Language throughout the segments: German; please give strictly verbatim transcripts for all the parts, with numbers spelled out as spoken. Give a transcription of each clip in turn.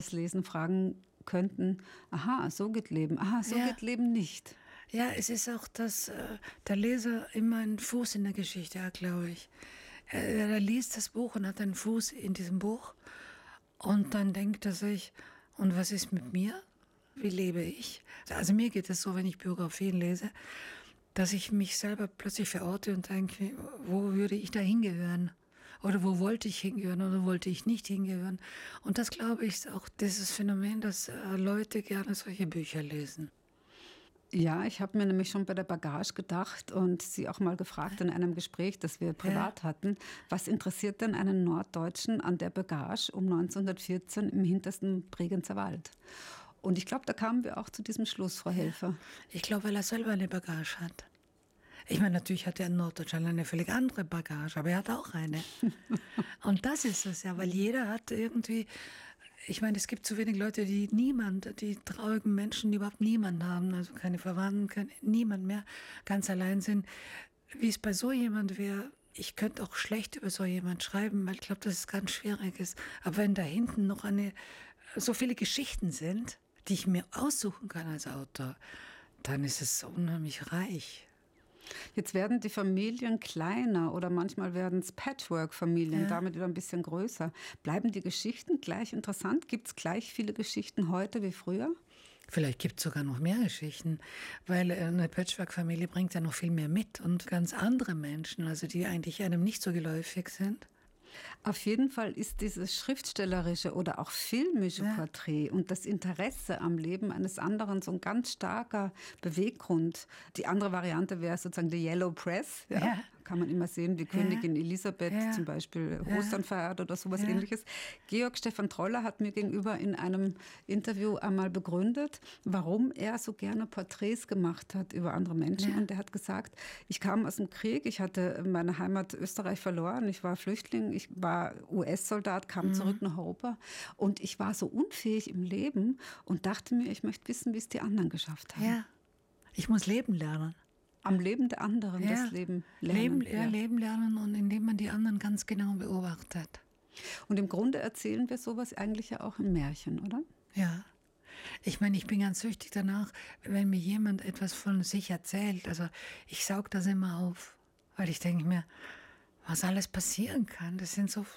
das Lesen fragen könnten, aha, so geht Leben, aha, so ja. geht Leben nicht. Ja, es ist auch, dass äh, der Leser immer einen Fuß in der Geschichte hat, glaube ich. Er, er liest das Buch und hat einen Fuß in diesem Buch und dann denkt er sich, und was ist mit mir? Wie lebe ich? Also mir geht es so, wenn ich Biografien lese, dass ich mich selber plötzlich verorte und denke, wo würde ich da hingehören? Oder wo wollte ich hingehören oder wollte ich nicht hingehören? Und das, glaube ich, ist auch dieses Phänomen, dass äh, Leute gerne solche Bücher lesen. Ja, ich habe mir nämlich schon bei der Bagage gedacht und Sie auch mal gefragt in einem Gespräch, das wir privat ja. hatten, was interessiert denn einen Norddeutschen an der Bagage um neunzehnhundertvierzehn im hintersten Bregenzer Wald? Und ich glaube, da kamen wir auch zu diesem Schluss, Frau Helfer. Ich glaube, weil er selber eine Bagage hat. Ich meine, natürlich hat er in Norddeutschland eine völlig andere Bagage, aber er hat auch eine. Und das ist es ja, weil jeder hat irgendwie, ich meine, es gibt zu wenig Leute, die niemand, die traurigen Menschen, die überhaupt niemand haben, also keine Verwandten, kein, niemand mehr, ganz allein sind. Wie es bei so jemand wäre, ich könnte auch schlecht über so jemand schreiben, weil ich glaube, dass es ganz schwierig ist. Aber wenn da hinten noch eine, so viele Geschichten sind, die ich mir aussuchen kann als Autor, dann ist es unheimlich reich. Jetzt werden die Familien kleiner oder manchmal werden es Patchwork-Familien, ja. damit wieder ein bisschen größer. Bleiben die Geschichten gleich interessant? Gibt es gleich viele Geschichten heute wie früher? Vielleicht gibt es sogar noch mehr Geschichten, weil eine Patchwork-Familie bringt ja noch viel mehr mit und ganz andere Menschen, also die eigentlich einem nicht so geläufig sind. Auf jeden Fall ist dieses schriftstellerische oder auch filmische ja. Porträt und das Interesse am Leben eines anderen so ein ganz starker Beweggrund. Die andere Variante wäre sozusagen die Yellow Press. Ja. Ja. Kann man immer sehen, wie ja. Königin Elisabeth ja. zum Beispiel ja. Ostern feiert oder sowas ja. Ähnliches. Georg Stefan Troller hat mir gegenüber in einem Interview einmal begründet, warum er so gerne Porträts gemacht hat über andere Menschen. Ja. Und er hat gesagt, ich kam aus dem Krieg, ich hatte meine Heimat Österreich verloren, ich war Flüchtling, ich war U S-Soldat, kam mhm. zurück nach Europa und ich war so unfähig im Leben und dachte mir, ich möchte wissen, wie es die anderen geschafft haben. Ja, ich muss leben lernen. Am Leben der anderen, ja. das Leben lernen. Leben, ja, ja. Leben lernen und indem man die anderen ganz genau beobachtet. Und im Grunde erzählen wir sowas eigentlich ja auch im Märchen, oder? Ja. Ich meine, ich bin ganz süchtig danach, wenn mir jemand etwas von sich erzählt. Also ich saug das immer auf, weil ich denke mir, was alles passieren kann. Das sind so,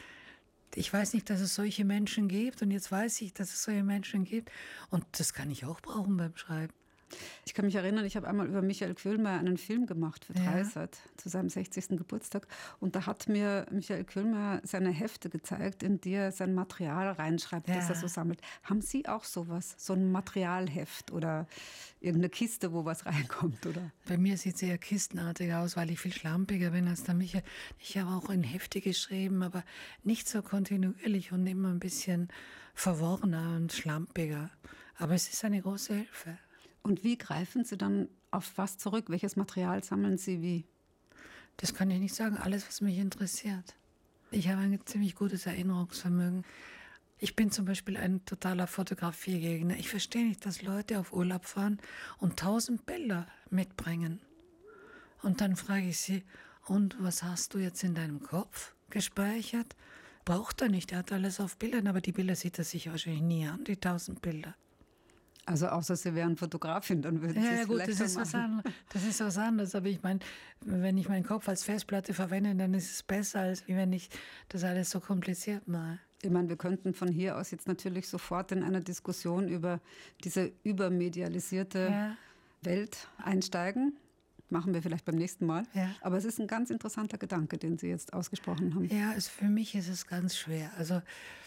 ich weiß nicht, dass es solche Menschen gibt und jetzt weiß ich, dass es solche Menschen gibt und das kann ich auch brauchen beim Schreiben. Ich kann mich erinnern, ich habe einmal über Michael Köhlmeier einen Film gemacht für Dreisat ja. zu seinem sechzigsten Geburtstag. Und da hat mir Michael Köhlmeier seine Hefte gezeigt, in die er sein Material reinschreibt, ja. das er so sammelt. Haben Sie auch sowas, so ein Materialheft oder irgendeine Kiste, wo was reinkommt? Oder? Bei mir sieht es eher kistenartig aus, weil ich viel schlampiger bin als der Michael. Ich habe auch in Hefte geschrieben, aber nicht so kontinuierlich und immer ein bisschen verworrener und schlampiger. Aber es ist eine große Hilfe. Und wie greifen Sie dann auf was zurück? Welches Material sammeln Sie wie? Das kann ich nicht sagen. Alles, was mich interessiert. Ich habe ein ziemlich gutes Erinnerungsvermögen. Ich bin zum Beispiel ein totaler Fotografiegegner. Ich verstehe nicht, dass Leute auf Urlaub fahren und tausend Bilder mitbringen. Und dann frage ich sie, und was hast du jetzt in deinem Kopf gespeichert? Braucht er nicht, er hat alles auf Bildern, aber die Bilder sieht er sich wahrscheinlich nie an, die tausend Bilder. Also außer Sie wären Fotografin, dann würden ja, Sie es ja, gut, vielleicht das ist was machen. anderes. Das ist was anderes. Aber ich meine, wenn ich meinen Kopf als Festplatte verwende, dann ist es besser, als wenn ich das alles so kompliziert mache. Ich meine, wir könnten von hier aus jetzt natürlich sofort in eine Diskussion über diese übermedialisierte ja. Welt einsteigen. Machen wir vielleicht beim nächsten Mal. Ja. Aber es ist ein ganz interessanter Gedanke, den Sie jetzt ausgesprochen haben. Ja, es, für mich ist es ganz schwer. Also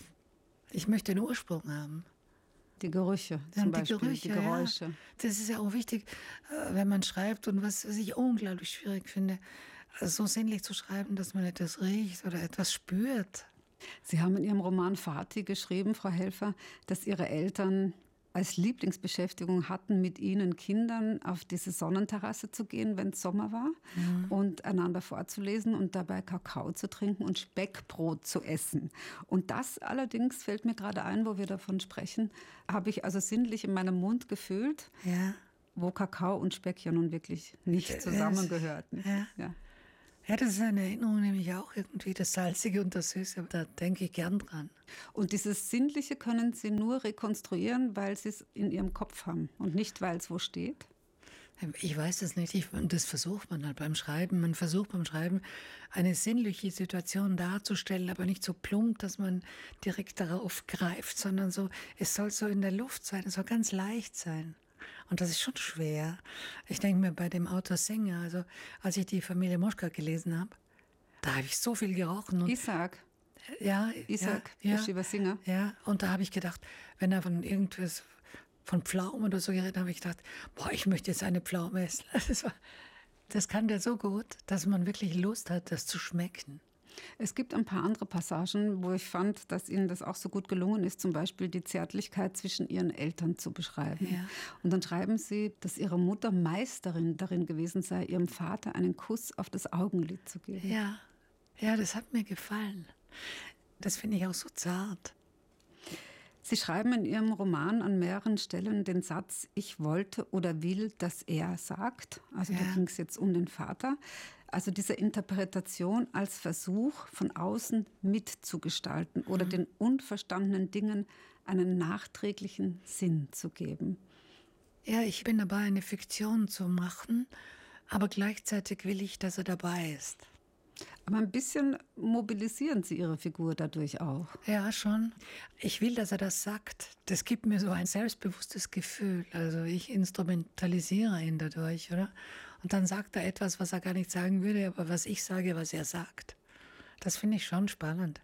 ich möchte einen Ursprung haben. Die Gerüche zum die Beispiel, Gerüche, die Geräusche. Ja. Das ist ja auch wichtig, wenn man schreibt und was, was ich unglaublich schwierig finde, so sinnlich zu schreiben, dass man etwas riecht oder etwas spürt. Sie haben in Ihrem Roman Vati geschrieben, Frau Helfer, dass Ihre Eltern als Lieblingsbeschäftigung hatten, mit Ihnen Kindern auf diese Sonnenterrasse zu gehen, wenn es Sommer war, mhm. und einander vorzulesen und dabei Kakao zu trinken und Speckbrot zu essen. Und das allerdings fällt mir gerade ein, wo wir davon sprechen, habe ich also sinnlich in meinem Mund gefühlt, ja. wo Kakao und Speck ja nun wirklich nicht zusammengehörten. Ja. Ja. Ja, das ist eine Erinnerung, nämlich auch irgendwie das Salzige und das Süße. Da denke ich gern dran. Und dieses Sinnliche können Sie nur rekonstruieren, weil Sie es in Ihrem Kopf haben und nicht, weil es wo steht? Ich weiß es nicht. Ich, das versucht man halt beim Schreiben. Man versucht beim Schreiben eine sinnliche Situation darzustellen, aber nicht so plump, dass man direkt darauf greift, sondern so, es soll so in der Luft sein, es soll ganz leicht sein. Und das ist schon schwer. Ich denke mir bei dem Autor Singer, also als ich die Familie Moschka gelesen habe, da habe ich so viel gerochen. Und Isaac. ja, Isaac, ja, Yeshiva Singer. Ja, und da habe ich gedacht, wenn er von irgendwas, von Pflaumen oder so geredet hat, habe ich gedacht, boah, ich möchte jetzt eine Pflaume essen. Das, war, das kann der so gut, dass man wirklich Lust hat, das zu schmecken. Es gibt ein paar andere Passagen, wo ich fand, dass Ihnen das auch so gut gelungen ist, zum Beispiel die Zärtlichkeit zwischen Ihren Eltern zu beschreiben. Ja. Und dann schreiben Sie, dass Ihre Mutter Meisterin darin gewesen sei, Ihrem Vater einen Kuss auf das Augenlid zu geben. Ja, ja, das hat mir gefallen. Das finde ich auch so zart. Sie schreiben in Ihrem Roman an mehreren Stellen den Satz, ich wollte oder will, dass er sagt. Also Ja. da ging es jetzt um den Vater. Also diese Interpretation als Versuch, von außen mitzugestalten oder Mhm. den unverstandenen Dingen einen nachträglichen Sinn zu geben. Ja, ich bin dabei, eine Fiktion zu machen, aber gleichzeitig will ich, dass er dabei ist. Aber ein bisschen mobilisieren Sie Ihre Figur dadurch auch. Ja, schon. Ich will, dass er das sagt. Das gibt mir so ein selbstbewusstes Gefühl. Also ich instrumentalisiere ihn dadurch, oder? Und dann sagt er etwas, was er gar nicht sagen würde, aber was ich sage, was er sagt. Das finde ich schon spannend.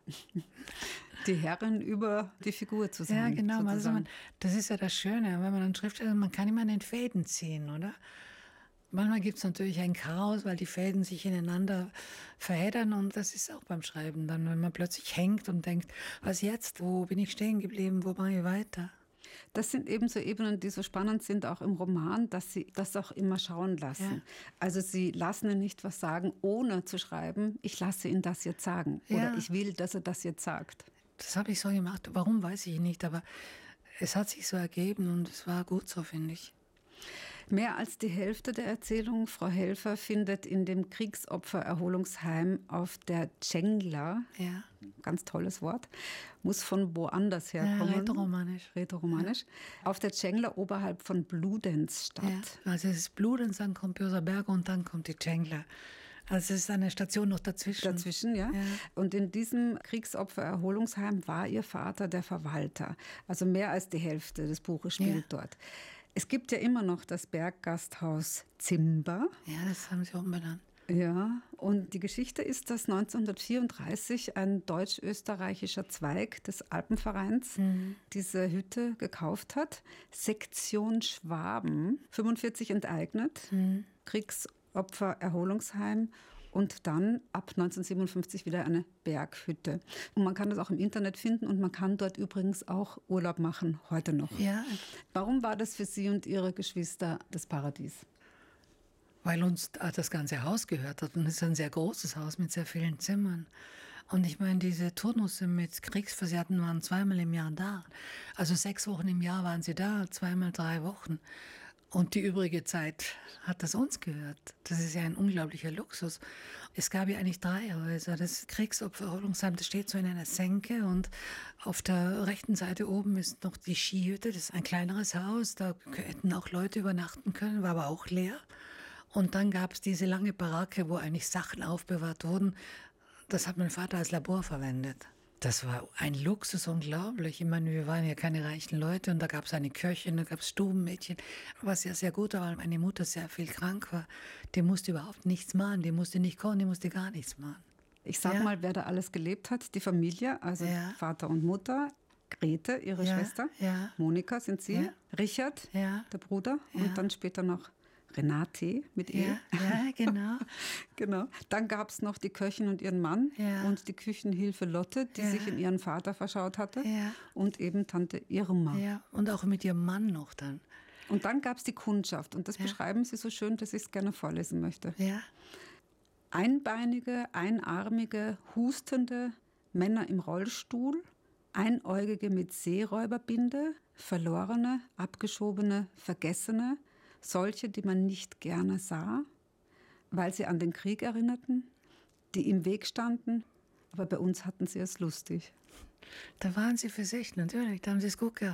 Die Herrin über die Figur zu sein. Ja, genau. Also sozusagen. man, das ist ja das Schöne, wenn man dann Schriftsteller, man kann immer an den Fäden ziehen, oder? Manchmal gibt es natürlich ein Chaos, weil die Fäden sich ineinander verheddern und das ist auch beim Schreiben dann, wenn man plötzlich hängt und denkt, was jetzt, wo bin ich stehen geblieben, wo mache ich weiter? Das sind eben so Ebenen, die so spannend sind, auch im Roman, dass Sie das auch immer schauen lassen. Ja. Also Sie lassen ihn nicht was sagen, ohne zu schreiben, ich lasse ihn das jetzt sagen. Ja. Oder ich will, dass er das jetzt sagt. Das habe ich so gemacht. Warum, weiß ich nicht, aber es hat sich so ergeben und es war gut so, finde ich. Mehr als die Hälfte der Erzählung, Frau Helfer, findet in dem Kriegsopfererholungsheim auf der Cengla, Ja, ganz tolles Wort, muss von woanders ja herkommen. rätoromanisch. Rätoromanisch. Auf der Cengla oberhalb von Bludenz statt. Ja, also es ist Bludenz, dann kommt Börser Berge und dann kommt die Cengla. Also es ist eine Station noch dazwischen. Dazwischen, ja. Ja. Und in diesem Kriegsopfererholungsheim war ihr Vater der Verwalter. Also mehr als die Hälfte des Buches spielt Ja. dort. Es gibt ja immer noch das Berggasthaus Zimber. Ja, das haben sie umbenannt. Ja, und die Geschichte ist, dass neunzehnhundertvierunddreißig ein deutsch-österreichischer Zweig des Alpenvereins Mhm. diese Hütte gekauft hat. Sektion Schwaben, fünfundvierzig enteignet, Mhm. Kriegsopfererholungsheim und dann ab neunzehnhundertsiebenundfünfzig wieder eine Berghütte. Und man kann das auch im Internet finden und man kann dort übrigens auch Urlaub machen, heute noch. Ja, Warum war das für Sie und Ihre Geschwister das Paradies? weil uns das ganze Haus gehört hat. Und es ist ein sehr großes Haus mit sehr vielen Zimmern. Und ich meine, diese Turnusse mit Kriegsversehrten waren zweimal im Jahr da. Also sechs Wochen im Jahr waren sie da, zweimal drei Wochen. Und die übrige Zeit hat das uns gehört. Das ist ja ein unglaublicher Luxus. Es gab ja eigentlich drei Häuser. Das Kriegsopfererholungsheim, das steht so in einer Senke und auf der rechten Seite oben ist noch die Skihütte. Das ist ein kleineres Haus, da hätten auch Leute übernachten können, war aber auch leer. Und dann gab es diese lange Baracke, wo eigentlich Sachen aufbewahrt wurden. Das hat mein Vater als Labor verwendet. Das war ein Luxus, unglaublich. Ich meine, wir waren ja keine reichen Leute und da gab es eine Köchin, da gab es Stubenmädchen, was ja sehr gut war, weil meine Mutter sehr viel krank war. Die musste überhaupt nichts machen, die musste nicht kochen, die musste gar nichts machen. Ich sag Ja. mal, wer da alles gelebt hat, die Familie, also Ja. Vater und Mutter, Grete, ihre Ja, Schwester, ja. Monika sind Sie, Ja. Richard, Ja. der Bruder Ja. und dann später noch Renate mit Ja, ihr. ja, genau. Genau. Dann gab es noch die Köchin und ihren Mann Ja. und die Küchenhilfe Lotte, die Ja. sich in ihren Vater verschaut hatte. Ja. Und eben Tante Irma. Ja, und auch mit ihrem Mann noch dann. Und dann gab es die Kundschaft. Und das beschreiben Sie so schön, dass ich es gerne vorlesen möchte. Ja, Einbeinige, einarmige, hustende Männer im Rollstuhl, Einäugige mit Seeräuberbinde, Verlorene, Abgeschobene, Vergessene, solche, die man nicht gerne sah, weil sie an den Krieg erinnerten, die im Weg standen, aber bei uns hatten sie es lustig. Da waren sie für sich, natürlich, da haben sie es gut gehabt.